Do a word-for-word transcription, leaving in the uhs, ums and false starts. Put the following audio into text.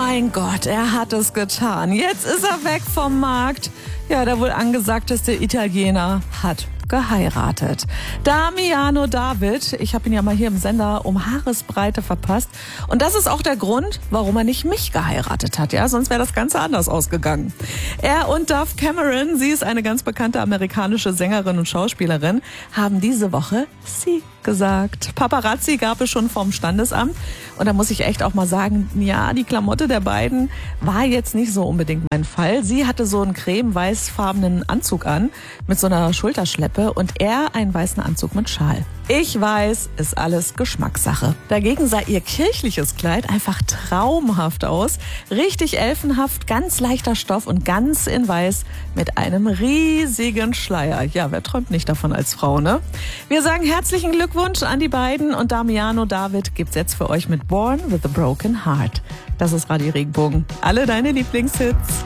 mein Gott, er hat es getan. Jetzt ist er weg vom Markt. Ja, der wohl angesagteste Italiener hat geheiratet. Damiano David, ich habe ihn ja mal hier im Sender um Haaresbreite verpasst. Und das ist auch der Grund, warum er nicht mich geheiratet hat. Ja, sonst wäre das Ganze anders ausgegangen. Er und Dove Cameron, sie ist eine ganz bekannte amerikanische Sängerin und Schauspielerin, haben diese Woche sie gesagt. Paparazzi gab es schon vom Standesamt. Und da muss ich echt auch mal sagen, ja, die Klamotte der beiden war jetzt nicht so unbedingt mein Fall. Sie hatte so einen creme-weißfarbenen Anzug an mit so einer Schulterschleppe und er einen weißen Anzug mit Schal. Ich weiß, ist alles Geschmackssache. Dagegen sah ihr kirchliches Kleid einfach traumhaft aus. Richtig elfenhaft, ganz leichter Stoff und ganz in weiß mit einem riesigen Schleier. Ja, wer träumt nicht davon als Frau, ne? Wir sagen herzlichen Glückwunsch an die beiden und Damiano David gibt's jetzt für euch mit Born with a Broken Heart. Das ist Radio Regenbogen. Alle deine Lieblingshits.